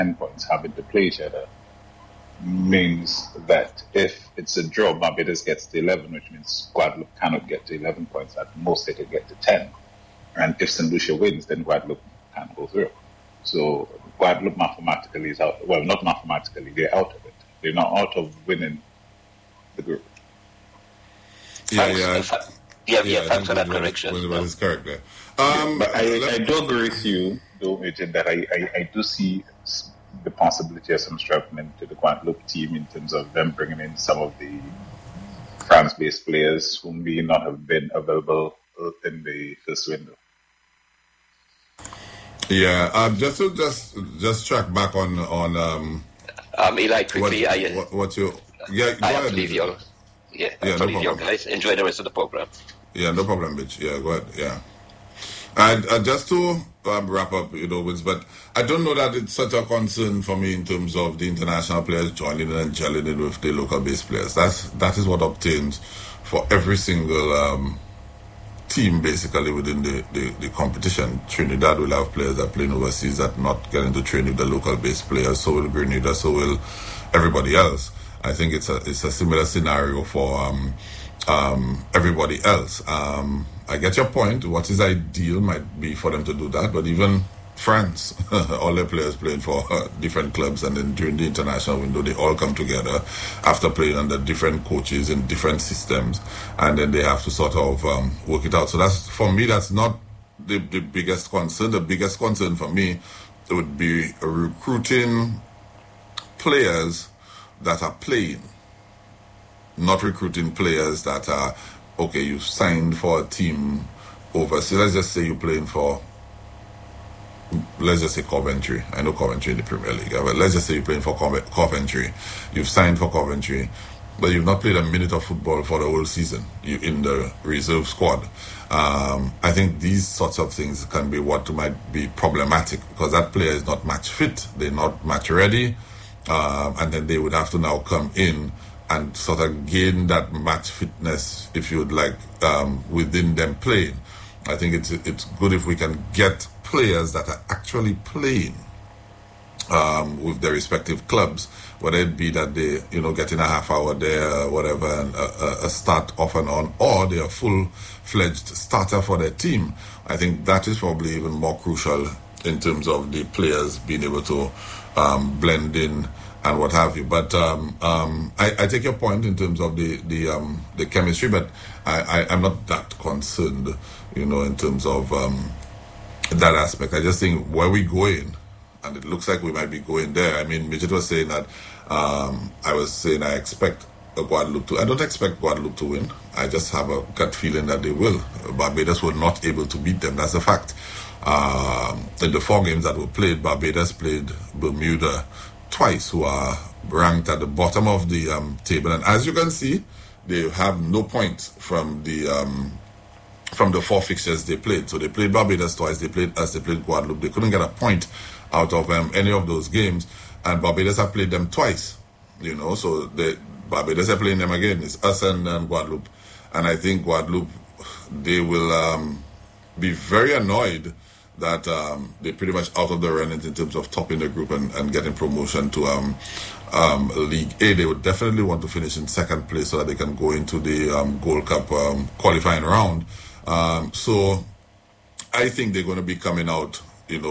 10 points having to play each other means that if it's a draw, Barbados gets to 11, which means Guadeloupe cannot get to 11 points. At most, they could get to 10. And if St. Lucia wins, then Guadeloupe can't go through. So Guadeloupe mathematically is out. Well, not mathematically, they're out of it. They're not out of winning the group. Thanks for that correction. That is correct there. But I do agree with you, though, Agent, that I do see the possibility of some strengthening to the Guadeloupe team in terms of them bringing in some of the France-based players who may not have been available in the first window. Yeah, just track back on Eli, quickly. What you? Yeah, go ahead. You guys. Enjoy the rest of the program. Yeah, no problem, bitch. Yeah, go ahead. Yeah. And just to wrap up, but I don't know that it's such a concern for me in terms of the international players joining and gelling in with the local base players. That is what obtains for every single team basically within the competition. Trinidad will have players that are playing overseas that not getting to train with the local base players. So will Grenada. So will everybody else. I think it's a similar scenario for everybody else. I get your point. What is ideal might be for them to do that, but even France, all their players playing for different clubs, and then during the international window, they all come together after playing under different coaches in different systems, and then they have to sort of work it out. So that's, for me, that's not the biggest concern. The biggest concern for me would be recruiting players that are playing, not recruiting players that are, okay, you've signed for a team overseas. Let's just say you're playing for, let's just say Coventry. I know Coventry in the Premier League, but let's just say you're playing for Coventry. You've signed for Coventry, but you've not played a minute of football for the whole season. You're in the reserve squad. I think these sorts of things can be what might be problematic, because that player is not match fit. They're not match ready. And then they would have to now come in and sort of gain that match fitness, if you would like, within them playing. I think it's good if we can get players that are actually playing with their respective clubs, whether it be that they, getting a half hour there, whatever, and a start off and on, or they're a full-fledged starter for their team. I think that is probably even more crucial in terms of the players being able to blend in and what have you. But I take your point in terms of the chemistry, but I'm not that concerned, in terms of that aspect. I just think where we going, and it looks like we might be going there. I mean, Midget was saying that, I was saying I expect Guadeloupe to, I don't expect Guadeloupe to win. I just have a gut feeling that they will. Barbados were not able to beat them. That's a fact. In the 4 games that were played, Barbados played Bermuda twice, who are ranked at the bottom of the table. And as you can see, they have no points from the 4 fixtures they played. So they played Barbados twice, they played us, they played Guadeloupe. They couldn't get a point out of any of those games. And Barbados have played them twice, so Barbados are playing them again. It's us and Guadeloupe. And I think Guadeloupe, they will be very annoyed that they're pretty much out of the runnings in terms of topping the group and getting promotion to League A. They would definitely want to finish in second place so that they can go into the Gold Cup qualifying round. So I think they're going to be coming out,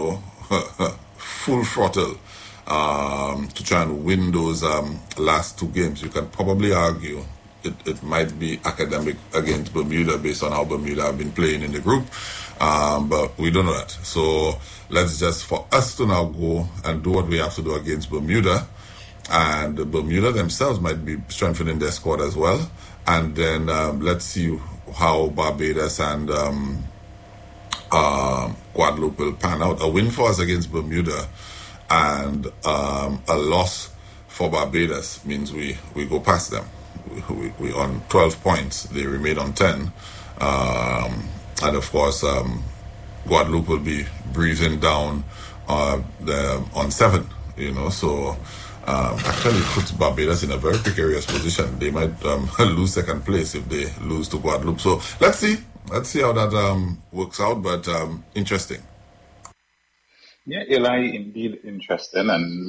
full throttle to try and win those last 2 games. You can probably argue it might be academic against Bermuda based on how Bermuda have been playing in the group. But we don't know that. So let's just, for us to now go and do what we have to do against Bermuda, and Bermuda themselves might be strengthening their squad as well. And then let's see how Barbados and Guadeloupe will pan out. A win for us against Bermuda and a loss for Barbados means we go past them. We on 12 points. They remain on 10. And of course, Guadeloupe will be breathing down on 7, so actually puts Barbados in a very precarious position. They might lose second place if they lose to Guadeloupe. So let's see how that works out, but interesting. Yeah, Eli, indeed interesting. And